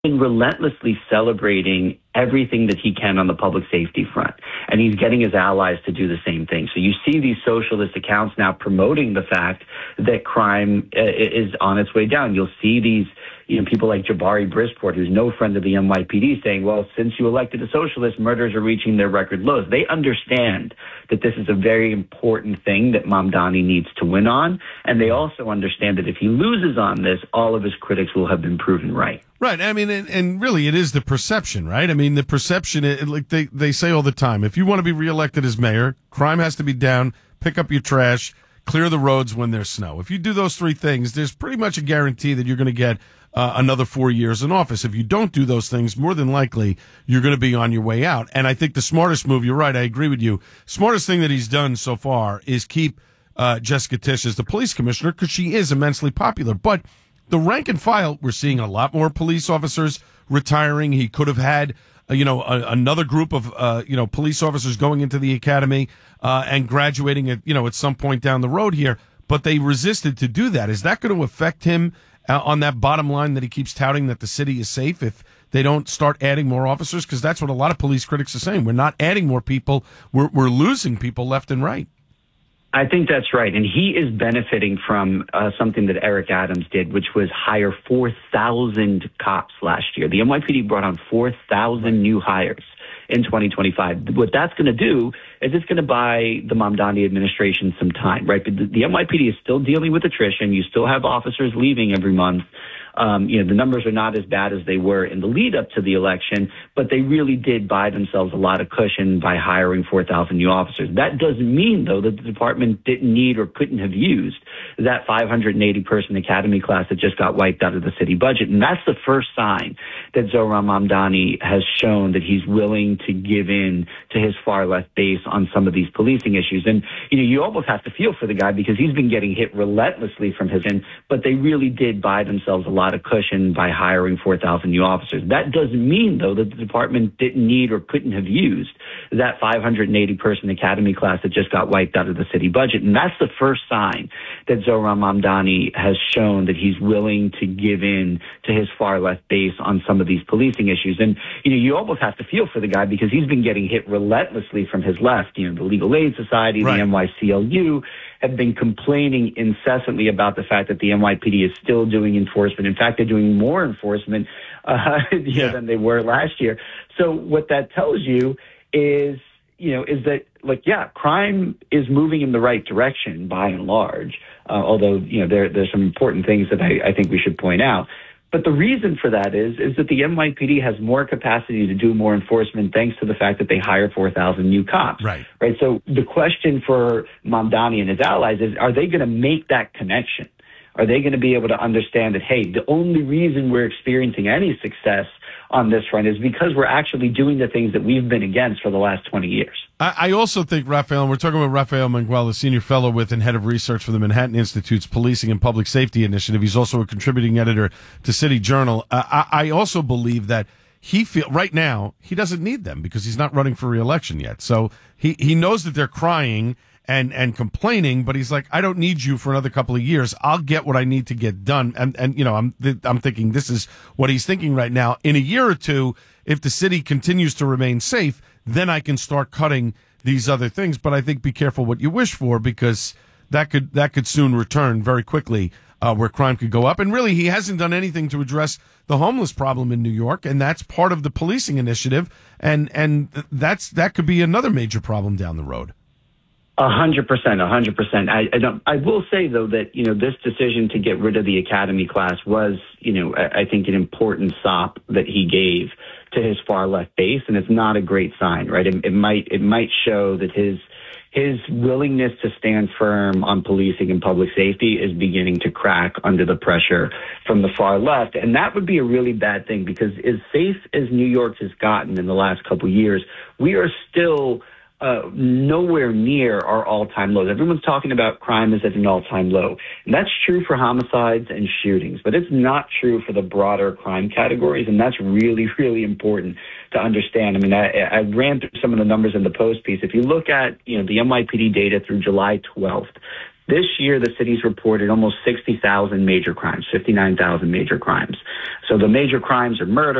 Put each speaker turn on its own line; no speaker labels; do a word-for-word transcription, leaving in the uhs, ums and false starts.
been relentlessly celebrating everything that he can on the public safety front. And he's getting his allies to do the same thing. So you see these socialist accounts now promoting the fact that crime uh, is on its way down. You'll see these, you know, people like Jabari Brisport, who's no friend of the N Y P D, saying, well, since you elected a socialist, murders are reaching their record lows. They understand that this is a very important thing that Mamdani needs to win on. And they also understand that if he loses on this, all of his critics will have been proven right.
Right. I mean, and, and really, it is the perception, right? I mean, the perception, it, like they, they say all the time, if you want to be reelected as mayor, crime has to be down, pick up your trash, clear the roads when there's snow. If you do those three things, there's pretty much a guarantee that you're going to get uh, another four years in office. If you don't do those things, more than likely, you're going to be on your way out. And I think the smartest move, you're right, I agree with you, smartest thing that he's done so far is keep uh, Jessica Tisch as the police commissioner because she is immensely popular. But the rank and file, we're seeing a lot more police officers retiring. He could have had, uh, you know, a, another group of, uh, you know, police officers going into the academy uh, and graduating at, you know, at some point down the road here. But they resisted to do that. Is that going to affect him uh, on that bottom line that he keeps touting that the city is safe if they don't start adding more officers? Because that's what a lot of police critics are saying. We're not adding more people. We're, we're losing people left and right.
I think that's right. And he is benefiting from uh, something that Eric Adams did, which was hire four thousand cops last year. The N Y P D brought on four thousand new hires in twenty twenty-five. What that's going to do is it's going to buy the Mamdani administration some time, right? But the, the N Y P D is still dealing with attrition. You still have officers leaving every month. Um, you know, the numbers are not as bad as they were in the lead up to the election, but they really did buy themselves a lot of cushion by hiring four thousand new officers. That doesn't mean, though, that the department didn't need or couldn't have used that five hundred eighty person academy class that just got wiped out of the city budget. And that's the first sign that Zohran Mamdani has shown that he's willing to give in to his far left base on some of these policing issues. And, you know, you almost have to feel for the guy because he's been getting hit relentlessly from his end, but they really did buy themselves a lot lot of cushion by hiring four thousand new officers. That doesn't mean, though, that the department didn't need or couldn't have used that five hundred eighty person academy class that just got wiped out of the city budget. And that's the first sign that Zohran Mamdani has shown that he's willing to give in to his far left base on some of these policing issues. And, you know, you almost have to feel for the guy because he's been getting hit relentlessly from his left. You know, the Legal Aid Society, right. The N Y C L U have been complaining incessantly about the fact that the N Y P D is still doing enforcement. In fact, they're doing more enforcement uh, yeah. than they were last year. So what that tells you is, you know, is that, like, yeah, crime is moving in the right direction by and large, uh, although, you know, there, there's some important things that I, I think we should point out. But the reason for that is is that the N Y P D has more capacity to do more enforcement thanks to the fact that they hire four thousand new cops.
Right.
Right. So the question for Mamdani and his allies is, are they going to make that connection? Are they going to be able to understand that, hey, the only reason we're experiencing any success on this front is because we're actually doing the things that we've been against for the last twenty years.
I, I also think, Rafael, and we're talking about Rafael Mangual, the senior fellow with and head of research for the Manhattan Institute's Policing and Public Safety Initiative. He's also a contributing editor to City Journal. Uh, I, I also believe that he feel right now he doesn't need them because he's not running for re-election yet. So he, he knows that they're crying and and complaining, but he's like, I don't need you for another couple of years. I'll get what I need to get done. And, and you know, I'm I'm thinking this is what he's thinking right now. In a year or two, if the city continues to remain safe, then I can start cutting these other things. But I think be careful what you wish for because that could that could soon return very quickly uh, where crime could go up. And really, he hasn't done anything to address the homeless problem in New York, and that's part of the policing initiative. And and that's that could be another major problem down the road.
A hundred percent, a hundred percent. I, I don't. I will say though that you know this decision to get rid of the academy class was, you know, I, I think an important sop that he gave to his far left base, and it's not a great sign, right? It, it might it might show that his his willingness to stand firm on policing and public safety is beginning to crack under the pressure from the far left, and that would be a really bad thing because as safe as New York has gotten in the last couple of years, we are still Uh, nowhere near our all-time lows. Everyone's talking about crime is at an all-time low. And that's true for homicides and shootings, but it's not true for the broader crime categories, and that's really, really important to understand. I mean, I, I ran through some of the numbers in the Post piece. If you look at, you know, the N Y P D data through July twelfth, This year, the city's reported almost sixty thousand major crimes, fifty-nine thousand major crimes. So the major crimes are murder,